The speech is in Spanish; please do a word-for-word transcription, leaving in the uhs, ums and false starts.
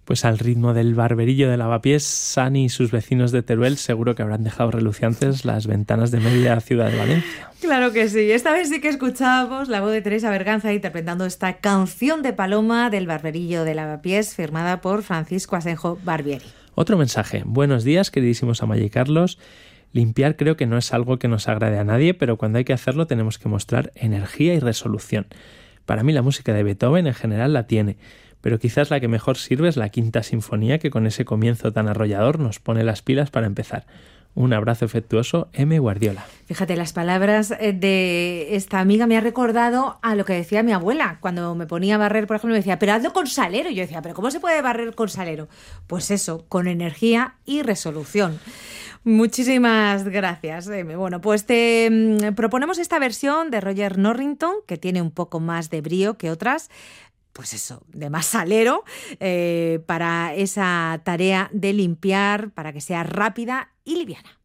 Pues al ritmo del barberillo de Lavapiés, Sani y sus vecinos de Teruel seguro que habrán dejado relucientes las ventanas de media ciudad de Valencia. Claro que sí. Esta vez sí que escuchábamos la voz de Teresa Berganza interpretando esta canción de Paloma del barberillo de Lavapiés, firmada por Francisco Asenjo Barbieri. Otro mensaje. Buenos días, queridísimos Amaya y Carlos. Limpiar creo que no es algo que nos agrade a nadie, pero cuando hay que hacerlo tenemos que mostrar energía y resolución. Para mí la música de Beethoven en general la tiene, pero quizás la que mejor sirve es la Quinta Sinfonía, que con ese comienzo tan arrollador nos pone las pilas para empezar. Un abrazo afectuoso, M. Guardiola. Fíjate, las palabras de esta amiga me ha recordado a lo que decía mi abuela. Cuando me ponía a barrer, por ejemplo, me decía, pero hazlo con salero. Y yo decía, ¿pero cómo se puede barrer con salero? Pues eso, con energía y resolución. Muchísimas gracias, M. Bueno, pues te mmm, proponemos esta versión de Roger Norrington, que tiene un poco más de brío que otras. Pues eso, de más salero, eh, para esa tarea de limpiar, para que sea rápida y liviana.